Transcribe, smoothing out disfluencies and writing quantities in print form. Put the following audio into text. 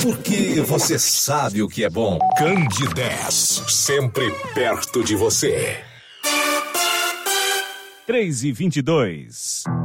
porque você sabe o que é bom. Candidez, sempre perto de você. 3:22.